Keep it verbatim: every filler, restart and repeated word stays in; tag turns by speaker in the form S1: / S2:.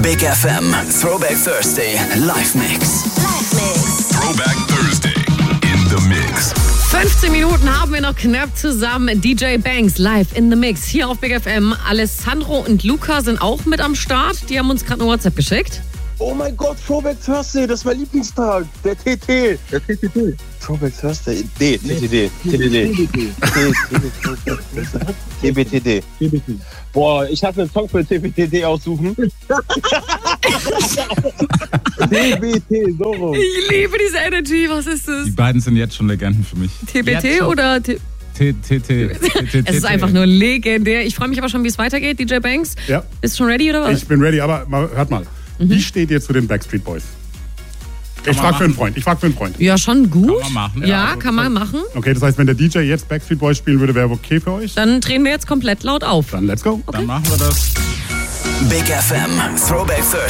S1: Big F M Throwback Thursday Live Mix.
S2: Live Mix.
S3: Throwback Thursday in the Mix.
S4: fünfzehn Minuten haben wir noch knapp zusammen. D J Banks live in the Mix hier auf Big F M. Alessandro und Luca sind auch mit am Start. Die haben uns gerade eine WhatsApp geschickt.
S5: Oh mein Gott, Throwback Thursday, das ist mein Lieblingstag. Der T T. Der T T T. Throwback Thursday. D. T T D. T T D. T B T D. Boah, ich darf einen Song für T B T D aussuchen. T B T, so rum.
S4: Ich liebe diese Energy. Was ist das?
S6: Die beiden sind jetzt schon Legenden für mich.
S4: T B T oder... T-
S6: T T T.
S4: Es ist einfach nur legendär. Ich freue mich aber schon, wie es weitergeht. D J Banks,
S7: Ja.
S4: bist du schon ready oder was?
S7: Ich bin ready, aber mal, hört mal.
S4: Mhm.
S7: Wie steht ihr zu den Backstreet Boys? Ich frage für einen Freund. Ich frage für einen Freund.
S4: Ja, schon gut.
S6: Kann man machen.
S4: Ja,
S6: Ja, also
S4: kann man machen.
S7: Okay, das heißt, wenn der D J jetzt Backstreet Boys spielen würde, wäre okay für euch?
S4: Dann drehen wir jetzt komplett laut auf.
S7: Dann let's go.
S6: Dann machen wir das.
S1: Big F M Throwback Thursday.